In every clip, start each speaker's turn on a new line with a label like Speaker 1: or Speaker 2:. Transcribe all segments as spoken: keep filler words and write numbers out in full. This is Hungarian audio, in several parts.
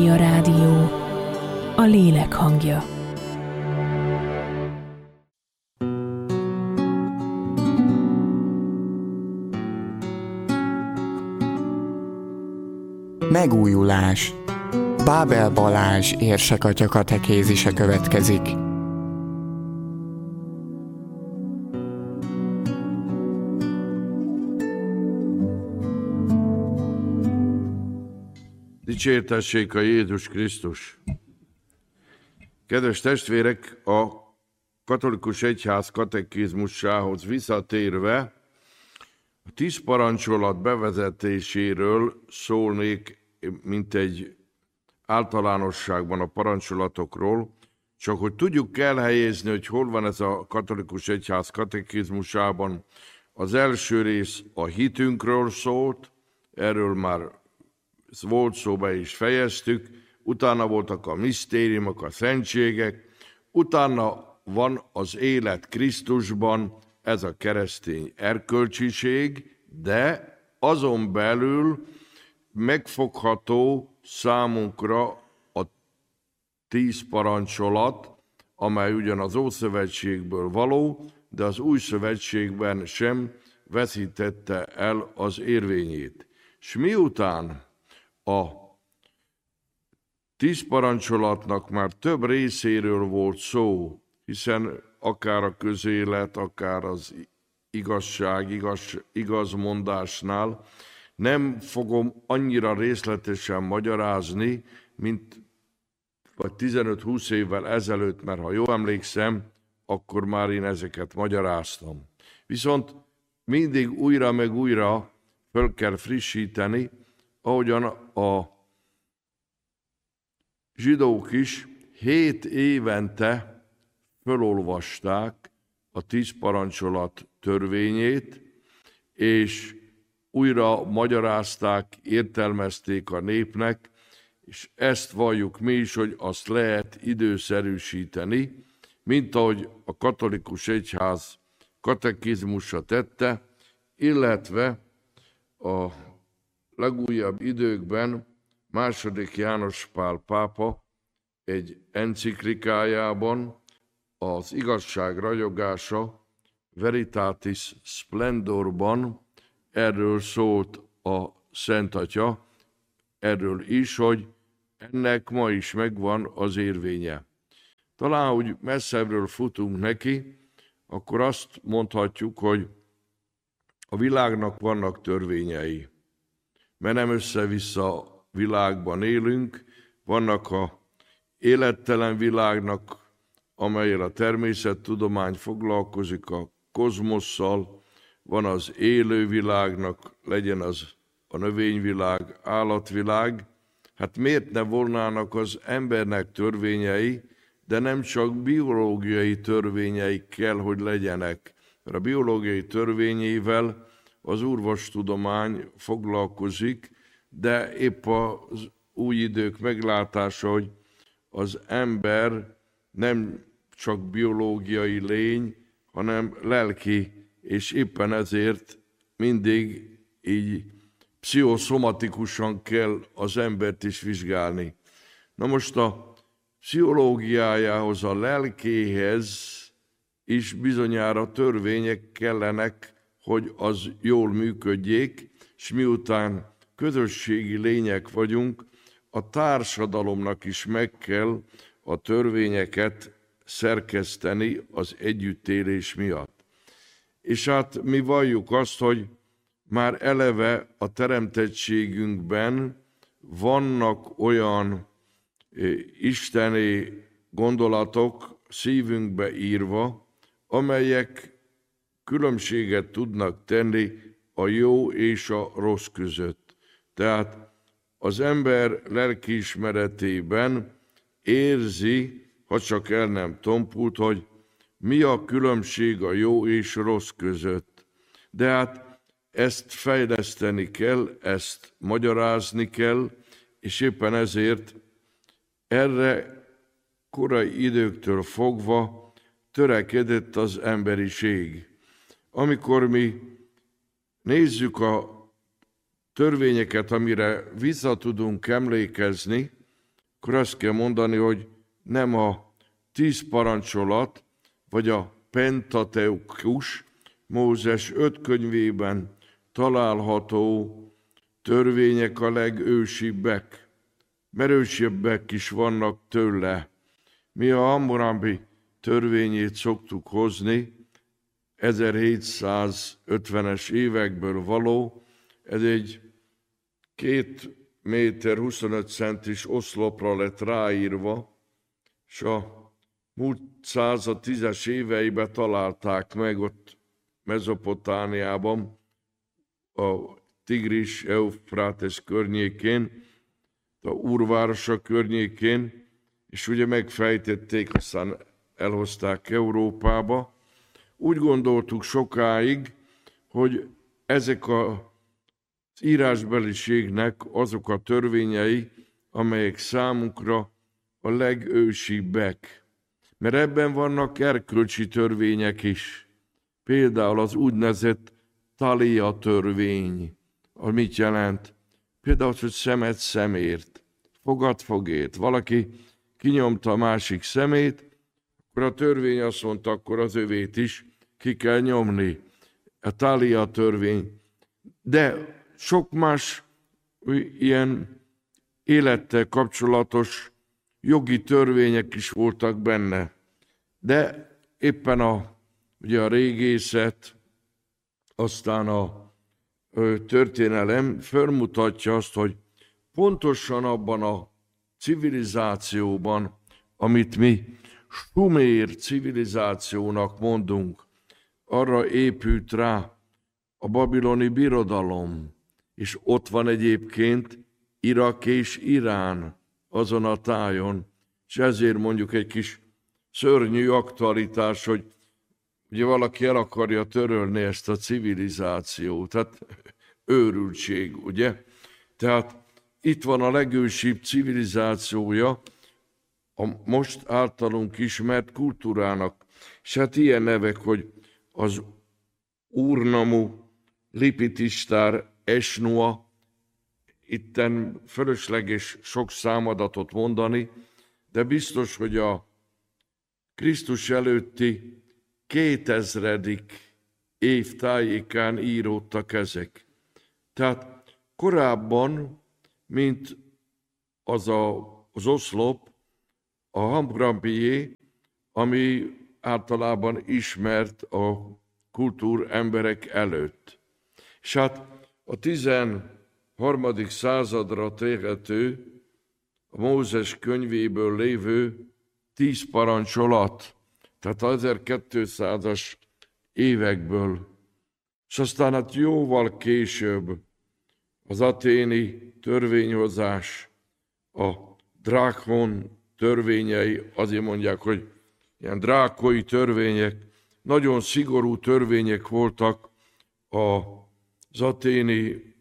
Speaker 1: A rádió, a lélek hangja.
Speaker 2: Megújulás. Bábel Balázs érsekatya katekézise következik.
Speaker 3: Dicsértessék a Jézus Krisztus! Kedves testvérek, a katolikus egyház katekizmusához visszatérve, a tíz parancsolat bevezetéséről szólnék, mint egy általánosságban a parancsolatokról, csak hogy tudjuk elhelyezni, hogy hol van ez a katolikus egyház katekizmusában. Az első rész a hitünkről szólt, erről már volt szó, be is fejeztük, utána voltak a misztériumok, a szentségek, utána van az élet Krisztusban, ez a keresztény erkölcsiség, de azon belül megfogható számunkra a tíz parancsolat, amely ugyan az Ószövetségből való, de az Új Szövetségben sem veszítette el az érvényét. És miután a tíz parancsolatnak már több részéről volt szó, hiszen akár a közélet, akár az igazság, igaz, igazmondásnál nem fogom annyira részletesen magyarázni, mint vagy tizenöt-húsz évvel ezelőtt, mert ha jól emlékszem, akkor már én ezeket magyaráztam. Viszont mindig újra meg újra föl kell frissíteni, ahogyan a zsidók is hét évente fölolvasták a tíz parancsolat törvényét, és újra magyarázták, értelmezték a népnek, és ezt valljuk mi is, hogy azt lehet időszerűsíteni, mint ahogy a katolikus egyház katekizmusa tette, illetve a legújabb időkben második János Pál pápa egy enciklikájában, az igazság ragyogása, Veritatis Splendorban erről szólt a Szent Atya, erről is, hogy ennek ma is megvan az érvénye. Talán, hogy messzebbről futunk neki, akkor azt mondhatjuk, hogy a világnak vannak törvényei, mert nem össze-vissza világban élünk, vannak a élettelen világnak, amellyel a természettudomány foglalkozik, a kozmosszal, van az élő világnak, legyen az a növényvilág, állatvilág. Hát miért ne volnának az embernek törvényei, de nem csak biológiai törvényei kell, hogy legyenek. Mert a biológiai törvényével az orvostudomány foglalkozik, de épp az új idők meglátása, hogy az ember nem csak biológiai lény, hanem lelki, és éppen ezért mindig így pszichoszomatikusan kell az embert is vizsgálni. Na most a pszichológiájához, a lelkéhez is bizonyára törvények kellenek, hogy az jól működjék, és miután közösségi lények vagyunk, a társadalomnak is meg kell a törvényeket szerkeszteni az együttélés miatt. És hát mi valljuk azt, hogy már eleve a teremtettségünkben vannak olyan isteni gondolatok szívünkbe írva, amelyek különbséget tudnak tenni a jó és a rossz között. Tehát az ember lelkiismeretében érzi, ha csak el nem tompult, hogy mi a különbség a jó és rossz között. De hát ezt fejleszteni kell, ezt magyarázni kell, és éppen ezért erre korai időktől fogva törekedett az emberiség. Amikor mi nézzük a törvényeket, amire vissza tudunk emlékezni, akkor azt kell mondani, hogy nem a tíz parancsolat, vagy a Pentateukus, Mózes öt könyvében található törvények a legősibbek, mert ősibbek is vannak tőle. Mi a Hammurabi törvényét szoktuk hozni, ezerhétszázötvenes évekből való, ez egy két méter huszonöt centis oszlopra lett ráírva, és a múlt század tízes éveiben találták meg ott Mezopotámiában, a Tigris, Eufrátes környékén, a Úrvárosa környékén, és ugye megfejtették, aztán elhozták Európába. Úgy gondoltuk sokáig, hogy ezek az írásbeliségnek azok a törvényei, amelyek számunkra a legősibbek. Mert ebben vannak erkölcsi törvények is. Például az úgynevezett Talia törvény, az mit jelent? Például, hogy szemet szemért, fogad fogért. Valaki kinyomta a másik szemét, akkor a törvény azt mondta, akkor az övét is ki kell nyomni. A Talia törvény. De sok más ilyen élettel kapcsolatos jogi törvények is voltak benne. De éppen a, ugye a régészet, aztán a történelem felmutatja azt, hogy pontosan abban a civilizációban, amit mi sumér civilizációnak mondunk, arra épült rá a babiloni birodalom, és ott van egyébként Irak és Irán azon a tájon, és ezért mondjuk egy kis szörnyű aktualitás, hogy ugye valaki el akarja törölni ezt a civilizációt, tehát őrültség, ugye? Tehát itt van a legősibb civilizációja a most általunk ismert kultúrának. És hát ilyen nevek, hogy az Úrnamu, Lipitistár, Esnua, itten fölösleges sok számadatot mondani, de biztos, hogy a Krisztus előtti kétezredik év tájékán íródtak ezek. Tehát korábban, mint az a, az oszlop, a Hammurabié, ami általában ismert a kultúr emberek előtt. És hát a tizenharmadik századra térhető, a Mózes könyvéből lévő tíz parancsolat, tehát az ezerkétszázas évekből, és aztán hát jóval később az athéni törvényhozás, a drákon törvényei, azért mondják, hogy ilyen drákoi törvények, nagyon szigorú törvények voltak az athéni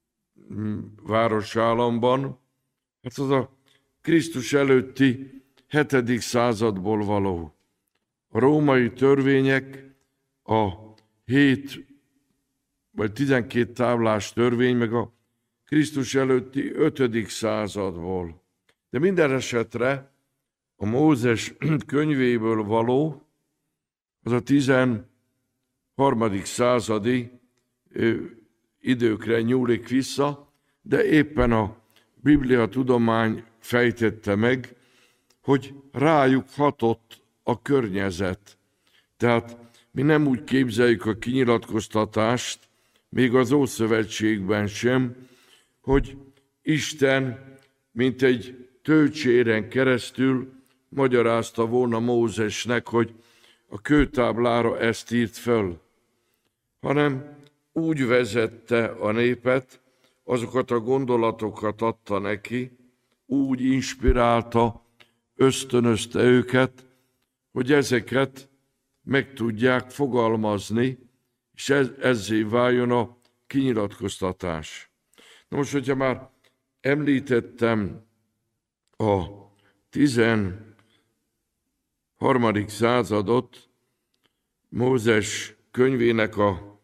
Speaker 3: városállamban. Hát az a Krisztus előtti hetedik századból való. A római törvények, a hét vagy tizenkét táblás törvény, meg a Krisztus előtti ötödik századból. De minden esetre a Mózes könyvéből való, az a tizenharmadik századi időkre nyúlik vissza, de éppen a Biblia tudomány fejtette meg, hogy rájuk hatott a környezet. Tehát mi nem úgy képzeljük a kinyilatkoztatást, még az Ószövetségben sem, hogy Isten, mint egy tőcséren keresztül magyarázta volna Mózesnek, hogy a kőtáblára ezt írt föl, hanem úgy vezette a népet, azokat a gondolatokat adta neki, úgy inspirálta, ösztönözte őket, hogy ezeket meg tudják fogalmazni, és ez, ezzé váljon a kinyilatkoztatás. Na most, hogyha már említettem a tizenharmadik századot, Mózes könyvének a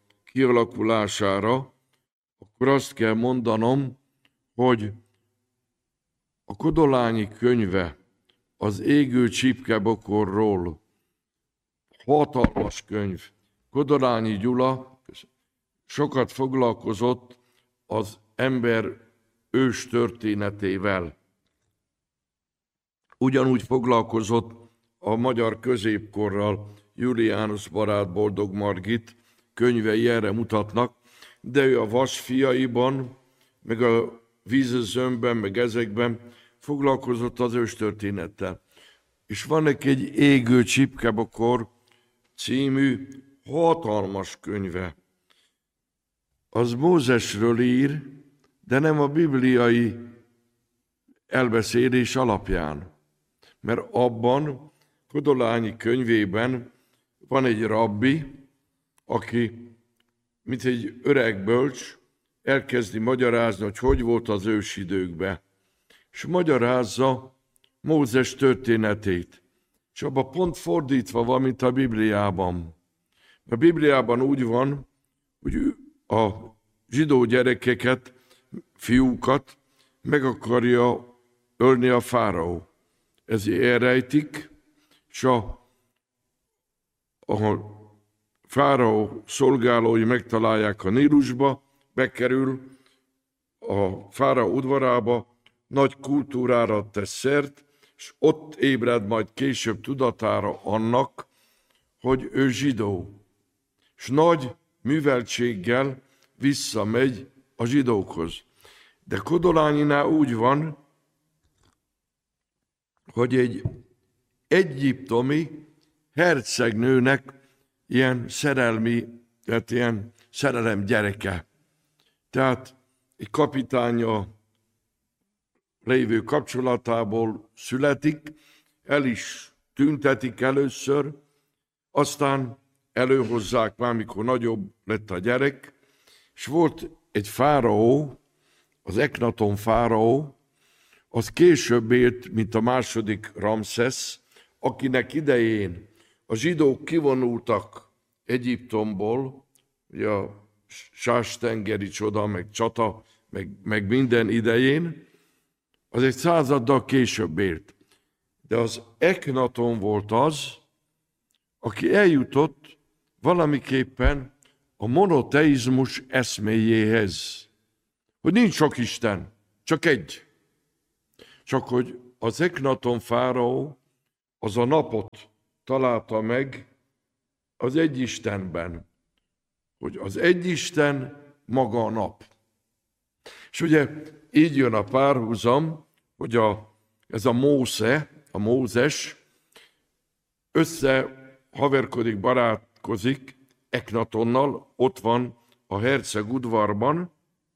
Speaker 3: kialakulására, akkor azt kell mondanom, hogy A Kodolányi könyve az égő csipkebokorról, hatalmas könyv. Kodolányi Gyula sokat foglalkozott az ember ős történetével. Ugyanúgy foglalkozott a magyar középkorral, Julianus barát, Boldog Margit könyvei erre mutatnak, de ő a Vasfiaiban, meg a Vízözömben, meg ezekben foglalkozott az őstörténettel. És van neki egy Égő csipkebokor című hatalmas könyve. Az Mózesről ír, de nem a bibliai elbeszélés alapján. Mert abban, Kodolányi könyvében van egy rabbi, aki, mint egy öreg bölcs, elkezdi magyarázni, hogy hogy volt az ősidőkben. És magyarázza Mózes történetét. És abban pont fordítva van, mint a Bibliában. A Bibliában úgy van, hogy a zsidó gyerekeket, fiúkat meg akarja ölni a fáraó. Ezért elrejtik, és a, a fáraó szolgálói megtalálják a Nílusba, bekerül a fáraó udvarába, nagy kultúrára tesz szert, és ott ébred majd később tudatára annak, hogy ő zsidó. És nagy műveltséggel visszamegy a zsidókhoz. De Kodolányinál úgy van, hogy egy egyiptomi hercegnőnek ilyen szerelmi, tehát ilyen szerelem gyereke. Tehát egy kapitánya lévő kapcsolatából születik, el is tüntetik először, aztán előhozzák már, mikor nagyobb lett a gyerek, és volt egy fáraó, az Eknaton fáraó, az később élt, mint a második Ramszesz, akinek idején a zsidók kivonultak Egyiptomból, ugye a Sás-tengeri csoda, meg csata, meg, meg minden idején, az egy századdal később élt. De az Eknaton volt az, aki eljutott valamiképpen a monoteizmus eszméjéhez, hogy nincs sok Isten, csak egy. Csak hogy az Eknaton fáraó az a napot találta meg az egy Istenben, hogy az egy Isten maga a nap. És ugye így jön a párhuzam, hogy a, ez a Mósze, a Mózes összehaverkodik, barátkozik Eknatonnal, ott van a herceg udvarban,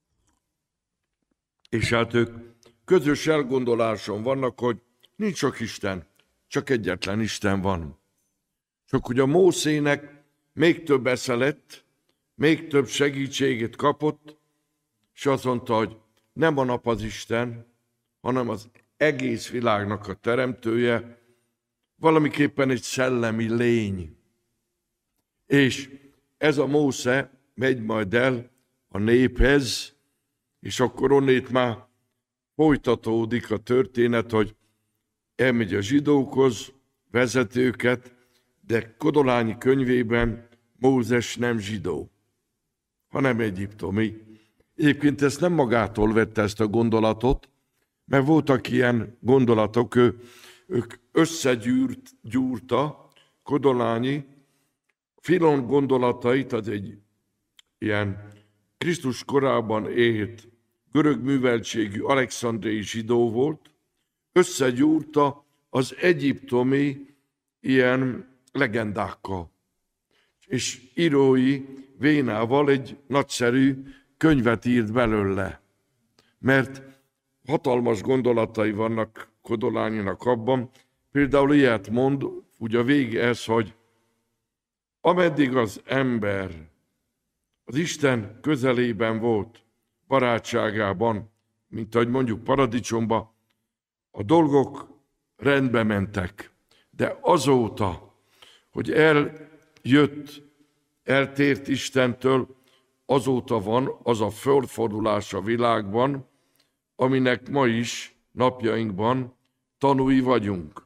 Speaker 3: és hát ők közös elgondoláson vannak, hogy nincs sok Isten, csak egyetlen Isten van. Csak hogy a Mószének még több esze lett, még több segítségét kapott, és azt mondta, hogy nem a nap az Isten, hanem az egész világnak a teremtője, valamiképpen egy szellemi lény. És ez a Mósze megy majd el a néphez, és akkor onnét már folytatódik a történet, hogy elmegy a zsidókhoz, vezetőket, de Kodolányi könyvében Mózes nem zsidó, hanem egyiptomi. Egyébként ezt nem magától vette ezt a gondolatot, mert voltak ilyen gondolatok, ő, ők összegyúrta Kodolányi Filon gondolatait, az egy ilyen Krisztus korában élt görög műveltségű alexandriai zsidó volt, összegyúrta az egyiptomi ilyen legendákkal. És írói vénával egy nagyszerű könyvet írt belőle, mert hatalmas gondolatai vannak Kodolányinak abban, például ilyet mond, ugye a vége ez, hogy ameddig az ember az Isten közelében volt, barátságában, mint ahogy mondjuk paradicsomba, a dolgok rendbe mentek. De azóta, hogy eljött, eltért Istentől, azóta van az a földfordulás a világban, aminek ma is napjainkban tanúi vagyunk.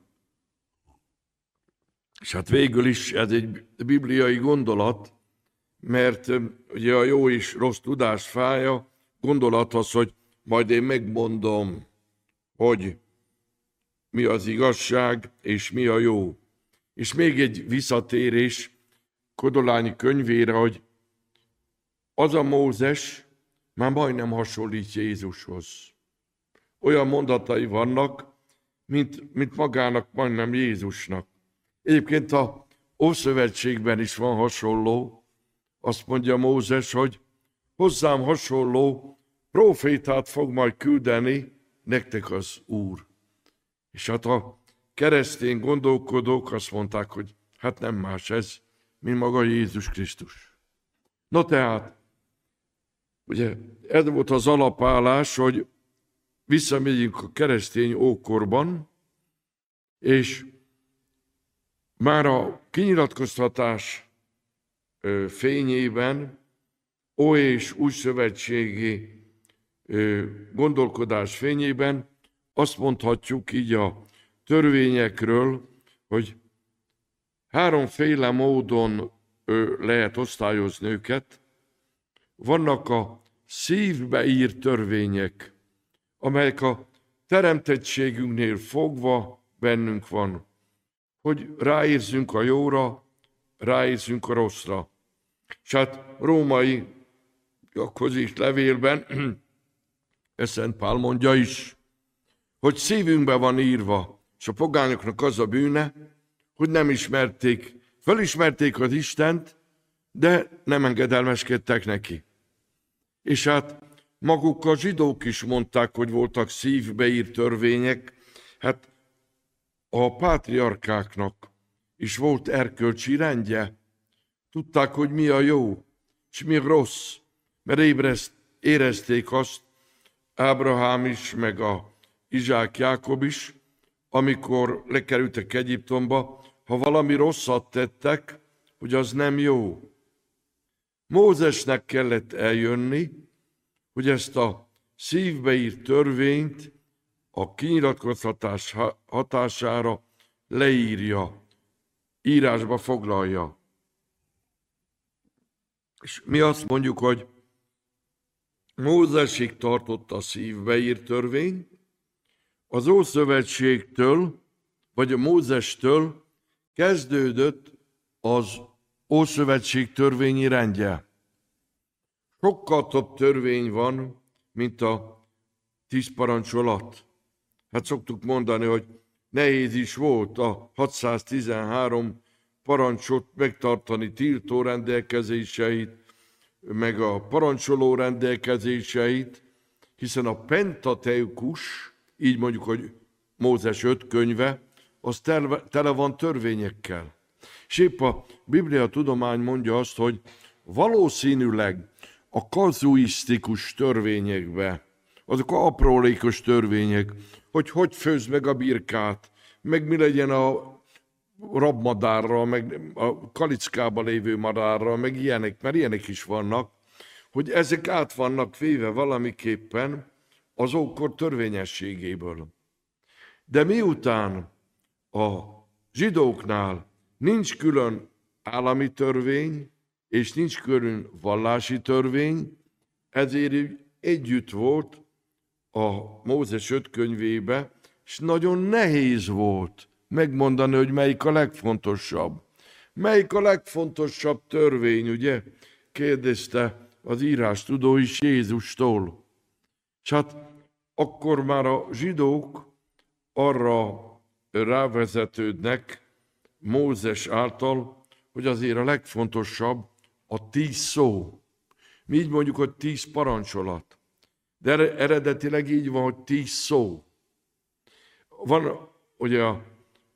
Speaker 3: És hát végül is ez egy bibliai gondolat, mert ugye a jó és rossz tudás fája, gondolat az, hogy majd én megmondom, hogy mi az igazság és mi a jó. És még egy visszatérés Kodolányi könyvére, hogy az a Mózes már majdnem hasonlít Jézushoz. Olyan mondatai vannak, mint, mint magának majdnem Jézusnak. Egyébként a Ószövetségben is van hasonló. Azt mondja Mózes, hogy hozzám hasonló prófétát fog majd küldeni nektek az Úr. És hát a keresztény gondolkodók azt mondták, hogy hát nem más ez, mint maga Jézus Krisztus. No tehát, ugye ez volt az alapállás, hogy visszamegyünk a keresztény ókorban, és már a kinyilatkoztatás fényében, ó és új szövetségi gondolkodás fényében azt mondhatjuk így a törvényekről, hogy háromféle módon lehet osztályozni őket. Vannak a szívbe írt törvények, amelyek a teremtettségünknél fogva bennünk van, hogy ráérzünk a jóra, ráérzünk a rosszra. És hát római is levélben, Szent Pál mondja is, hogy szívünkbe van írva, és a pogányoknak az a bűne, hogy nem ismerték, felismerték az Istent, de nem engedelmeskedtek neki. És hát maguk a zsidók is mondták, hogy voltak szívbe írt törvények, hát a pátriarkáknak is volt erkölcsi rendje. Tudták, hogy mi a jó, és mi a rossz, mert ébreszt, érezték azt, Ábrahám is, meg a Izsák Jákob is, amikor lekerültek Egyiptomba, ha valami rosszat tettek, hogy az nem jó. Mózesnek kellett eljönni, hogy ezt a szívbe írt törvényt a kinyilatkoztatás hatására leírja, írásba foglalja. És mi azt mondjuk, hogy Mózesig tartott a szívbe írt törvény, az Ószövetségtől, vagy a Mózestől kezdődött az Ószövetség törvényi rendje. Sokkal több törvény van, mint a tíz parancsolat. Hát szoktuk mondani, hogy nehéz is volt a hatszáztizenhárom parancsot megtartani, tiltó rendelkezéseit, meg a parancsoló rendelkezéseit, hiszen a Pentateukus, így mondjuk, hogy Mózes öt könyve, az tele van törvényekkel. És épp a Biblia tudomány mondja azt, hogy valószínűleg a kazuisztikus törvényekbe, azok a aprólékos törvények, hogy hogy főzd meg a birkát, meg mi legyen a rabmadárral, meg a kalickába lévő madárral, meg ilyenek, mert ilyenek is vannak, hogy ezek át vannak véve valamiképpen az ókor törvényességéből. De miután a zsidóknál nincs külön állami törvény, és nincs külön vallási törvény, ezért együtt volt a Mózes öt könyvébe, és nagyon nehéz volt megmondani, hogy melyik a legfontosabb. Melyik a legfontosabb törvény, ugye? Kérdezte az írástudó is Jézustól. És hát akkor már a zsidók arra rávezetődnek Mózes által, hogy azért a legfontosabb a tíz szó. Mi így mondjuk, hogy tíz parancsolat. De eredetileg így van, hogy tíz szó. Van ugye a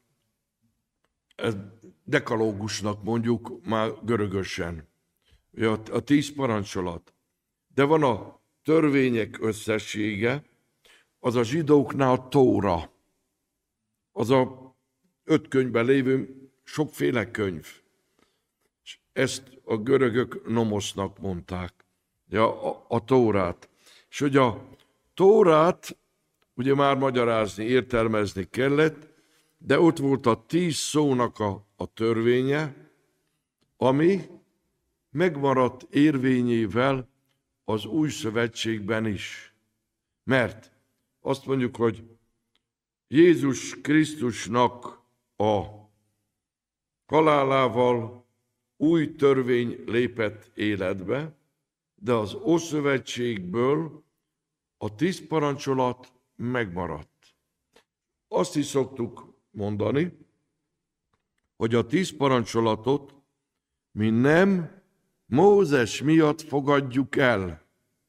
Speaker 3: dekalógusnak mondjuk már görögösen, a, a tíz parancsolat. De van a törvények összessége, az a zsidóknál a Tóra. Az a öt könyvben lévő sokféle könyv. És ezt a görögök nomosznak mondták, ja, a, a Tórát. És hogy a Tórát ugye már magyarázni, értelmezni kellett, de ott volt a tíz szónak a, a törvénye, ami megmaradt érvényével az új szövetségben is. Mert azt mondjuk, hogy Jézus Krisztusnak a halálával új törvény lépett életbe, de az Ószövetségből a tíz parancsolat megmaradt. Azt is szoktuk mondani, hogy a tíz parancsolatot mi nem Mózes miatt fogadjuk el,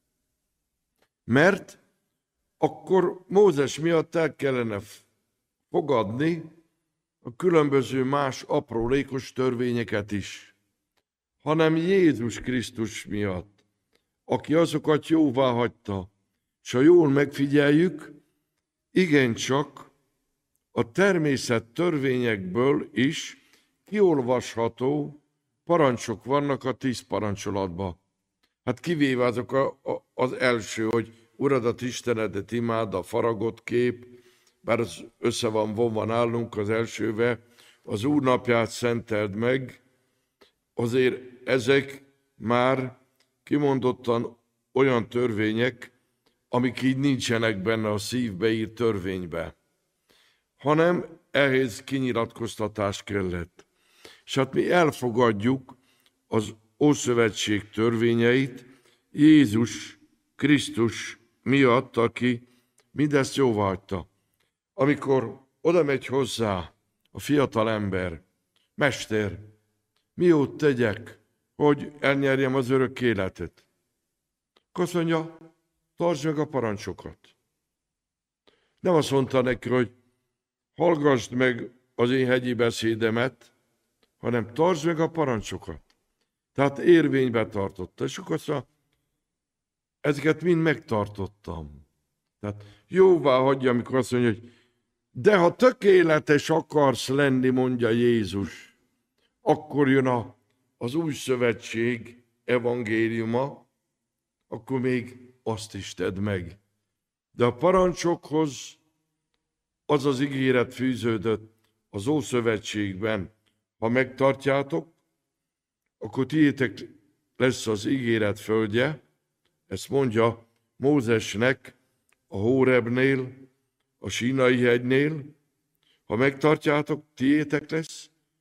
Speaker 3: mert akkor Mózes miatt el kellene fogadni a különböző más aprólékos törvényeket is, hanem Jézus Krisztus miatt, aki azokat jóvá hagyta. És ha jól megfigyeljük, igencsak a természet törvényekből is kiolvasható parancsok vannak a tíz parancsolatban. Hát kivéve azok a, a, az első, hogy Uradat Istenedet imád, a faragott kép, bár az össze van vonva nálunk az elsővel, az Úr napját szenteld meg, azért ezek már kimondottan olyan törvények, amik így nincsenek benne a szívbe írt törvénybe, hanem ehhez kinyilatkoztatás kellett. És hát mi elfogadjuk az Ószövetség törvényeit Jézus Krisztus miatt, aki mindezt jóváhagyta. Amikor oda megy hozzá a fiatal ember, Mester, mi jót tegyek, hogy elnyerjem az örök életet? Akkor azt mondja, tartsd meg a parancsokat. Nem azt mondta neki, hogy hallgassd meg az én hegyi beszédemet, hanem tartsd meg a parancsokat. Tehát érvénybe tartotta. És akkor azt mondja, ezeket mind megtartottam. Tehát jóvá hagyja, amikor azt mondja, hogy de ha tökéletes akarsz lenni, mondja Jézus, akkor jön a, az új szövetség evangéliuma, akkor még azt is tedd meg. De a parancsokhoz az az ígéret fűződött az Ószövetségben, ha megtartjátok, akkor tiétek lesz az ígéret földje, ezt mondja Mózesnek a Hórebnél, a Sínai hegynél, ha megtartjátok, tiétek lesz,